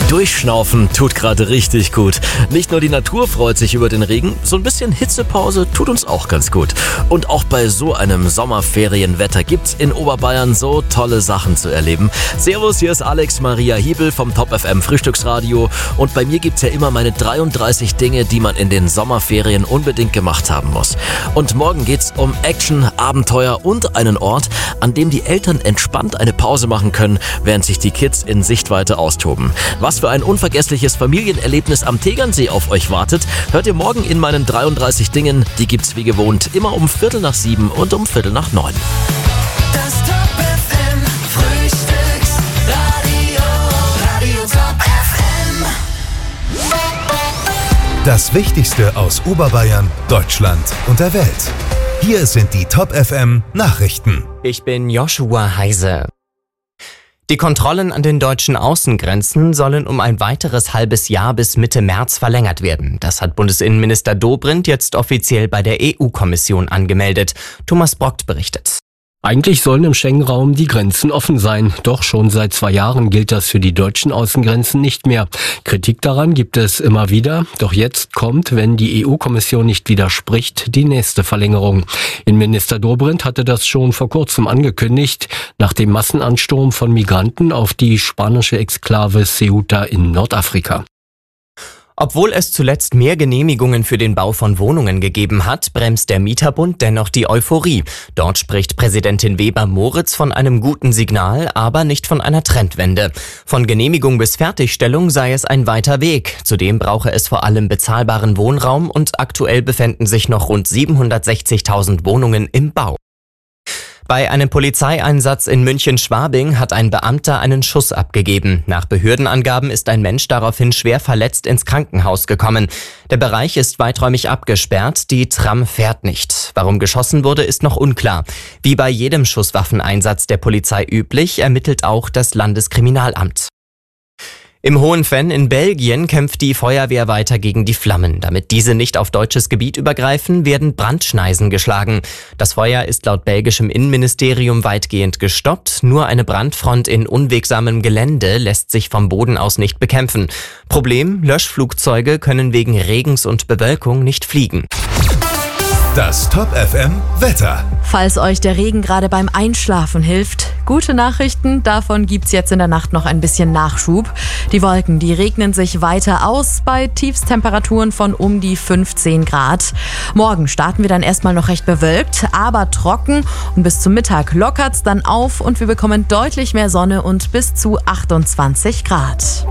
Durchschnaufen tut gerade richtig gut. Nicht nur die Natur freut sich über den Regen, so ein bisschen Hitzepause tut uns auch ganz gut. Und auch bei so einem Sommerferienwetter gibt's in Oberbayern so tolle Sachen zu erleben. Servus, hier ist Alex Maria Hiebel vom Top FM Frühstücksradio. Und bei mir gibt's ja immer meine 33 Dinge, die man in den Sommerferien unbedingt gemacht haben muss. Und morgen geht's um Action, Abenteuer und einen Ort, an dem die Eltern entspannt eine Pause machen können, während sich die Kids in Sichtweite austoben. Was für ein unvergessliches Familienerlebnis am Tegernsee auf euch wartet, hört ihr morgen in meinen 33 Dingen. Die gibt's wie gewohnt immer um 6:45 und um 8:45. Das Top FM Frühstücksradio, Radio Top FM. Das Wichtigste aus Oberbayern, Deutschland und der Welt. Hier sind die Top FM Nachrichten. Ich bin Joshua Heise. Die Kontrollen an den deutschen Außengrenzen sollen um ein weiteres halbes Jahr bis Mitte März verlängert werden. Das hat Bundesinnenminister Dobrindt jetzt offiziell bei der EU-Kommission angemeldet. Thomas Brockt berichtet. Eigentlich sollen im Schengen-Raum die Grenzen offen sein, doch schon seit 2 Jahren gilt das für die deutschen Außengrenzen nicht mehr. Kritik daran gibt es immer wieder, doch jetzt kommt, wenn die EU-Kommission nicht widerspricht, die nächste Verlängerung. Innenminister Dobrindt hatte das schon vor kurzem angekündigt, nach dem Massenansturm von Migranten auf die spanische Exklave Ceuta in Nordafrika. Obwohl es zuletzt mehr Genehmigungen für den Bau von Wohnungen gegeben hat, bremst der Mieterbund dennoch die Euphorie. Dort spricht Präsidentin Weber-Moritz von einem guten Signal, aber nicht von einer Trendwende. Von Genehmigung bis Fertigstellung sei es ein weiter Weg. Zudem brauche es vor allem bezahlbaren Wohnraum und aktuell befänden sich noch rund 760.000 Wohnungen im Bau. Bei einem Polizeieinsatz in München-Schwabing hat ein Beamter einen Schuss abgegeben. Nach Behördenangaben ist ein Mensch daraufhin schwer verletzt ins Krankenhaus gekommen. Der Bereich ist weiträumig abgesperrt, die Tram fährt nicht. Warum geschossen wurde, ist noch unklar. Wie bei jedem Schusswaffeneinsatz der Polizei üblich, ermittelt auch das Landeskriminalamt. Im Hohenvenn in Belgien kämpft die Feuerwehr weiter gegen die Flammen. Damit diese nicht auf deutsches Gebiet übergreifen, werden Brandschneisen geschlagen. Das Feuer ist laut belgischem Innenministerium weitgehend gestoppt. Nur eine Brandfront in unwegsamem Gelände lässt sich vom Boden aus nicht bekämpfen. Problem: Löschflugzeuge können wegen Regens und Bewölkung nicht fliegen. Das Top FM Wetter. Falls euch der Regen gerade beim Einschlafen hilft, gute Nachrichten, davon gibt's jetzt in der Nacht noch ein bisschen Nachschub. Die Wolken, die regnen sich weiter aus bei Tiefstemperaturen von um die 15 Grad. Morgen starten wir dann erstmal noch recht bewölkt, aber trocken und bis zum Mittag lockert's dann auf und wir bekommen deutlich mehr Sonne und bis zu 28 Grad.